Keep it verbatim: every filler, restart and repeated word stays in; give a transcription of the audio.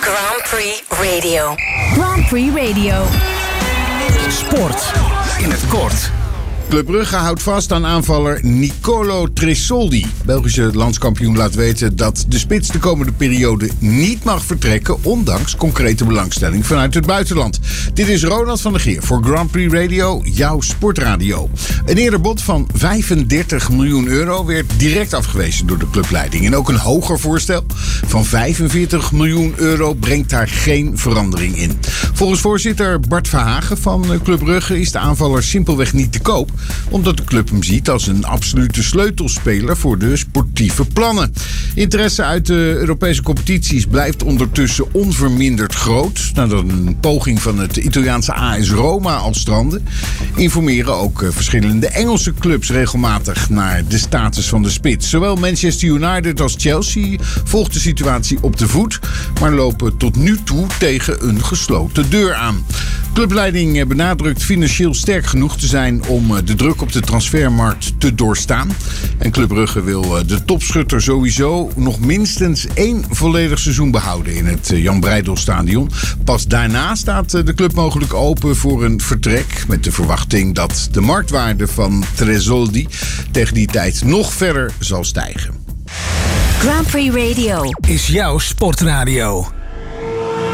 Grand Prix Radio. Grand Prix Radio. Sport in het kort. Club Brugge houdt vast aan aanvaller Nicolo Tresoldi. Belgische landskampioen laat weten dat de spits de komende periode niet mag vertrekken, ondanks concrete belangstelling vanuit het buitenland. Dit is Ronald van der Geer voor Grand Prix Radio, jouw sportradio. Een eerder bod van vijfendertig miljoen euro werd direct afgewezen door de clubleiding. En ook een hoger voorstel van vijfenveertig miljoen euro brengt daar geen verandering in. Volgens voorzitter Bart Verhagen van Club Brugge is de aanvaller simpelweg niet te koop, omdat de club hem ziet als een absolute sleutelspeler voor de sportieve plannen. Interesse uit de Europese competities blijft ondertussen onverminderd groot, nadat een poging van het Italiaanse A S Roma al strandde. Informeren ook verschillende Engelse clubs regelmatig naar de status van de spits. Zowel Manchester United als Chelsea volgt de situatie op de voet, maar lopen tot nu toe tegen een gesloten deur aan. Clubleiding benadrukt financieel sterk genoeg te zijn om de druk op de transfermarkt te doorstaan. En Club Brugge wil de topschutter sowieso nog minstens één volledig seizoen behouden in het Jan Breydel-stadion. Pas daarna staat de club mogelijk open voor een vertrek, met de verwachting dat de marktwaarde van Tresoldi tegen die tijd nog verder zal stijgen. Grand Prix Radio Is jouw sportradio.